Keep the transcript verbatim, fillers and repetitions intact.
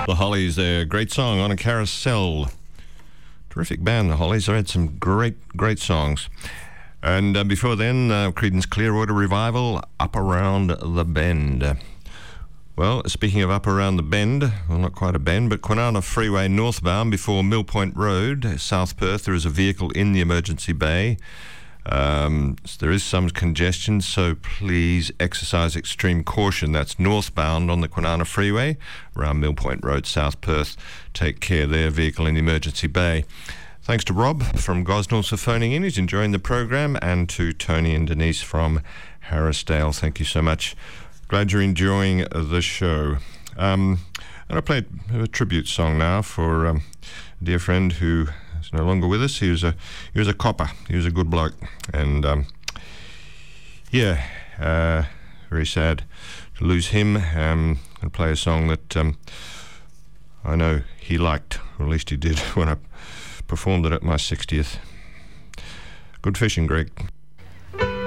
The Hollies there, great song on a carousel. Terrific band, the Hollies. They had some great, great songs. And uh, before then, uh, Creedence Clearwater Revival, Up Around the Bend. Well, speaking of up around the bend, well, not quite a bend, but Kwinana Freeway northbound before Mill Point Road, South Perth, there is a vehicle in the emergency bay. Um, there is some congestion, so please exercise extreme caution. That's northbound on the Kwinana Freeway, around Mill Point Road, South Perth. Take care there, vehicle in the emergency bay. Thanks to Rob from Gosnells for phoning in. He's enjoying the program. And to Tony and Denise from Harrisdale. Thank you so much. Glad you're enjoying the show. Um, and I played a tribute song now for um, a dear friend who is no longer with us. He was a he was a copper. He was a good bloke, and um, yeah, uh, very sad to lose him. Um, and play a song that um, I know he liked, or at least he did when I performed it at my sixtieth. Good fishing, Greg.